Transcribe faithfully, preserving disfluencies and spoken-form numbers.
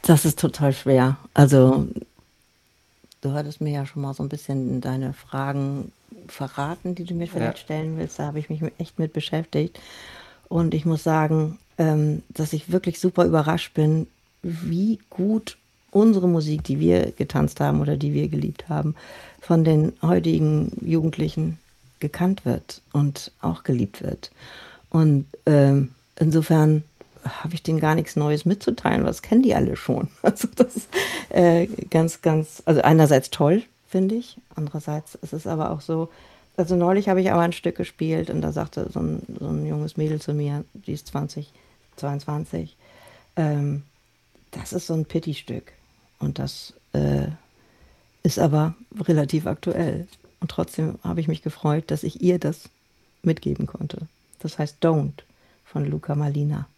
Das ist total schwer. Also, du hattest mir ja schon mal so ein bisschen deine Fragen verraten, die du mir Ja, vielleicht stellen willst. Da habe ich mich mit- echt mit beschäftigt. Und ich muss sagen, ähm, dass ich wirklich super überrascht bin, wie gut unsere Musik, die wir getanzt haben oder die wir geliebt haben, von den heutigen Jugendlichen gekannt wird und auch geliebt wird. Und ähm, insofern habe ich denen gar nichts Neues mitzuteilen, was kennen die alle schon. Also das ist äh, ganz, ganz, also einerseits toll, finde ich, andererseits ist es aber auch so, also neulich habe ich aber ein Stück gespielt und da sagte so ein, so ein junges Mädel zu mir, die ist zwanzig, zweiundzwanzig, ähm, das ist so ein Pity-Stück und das äh, ist aber relativ aktuell. Und trotzdem habe ich mich gefreut, dass ich ihr das mitgeben konnte. Das heißt Don't von Luca Malina.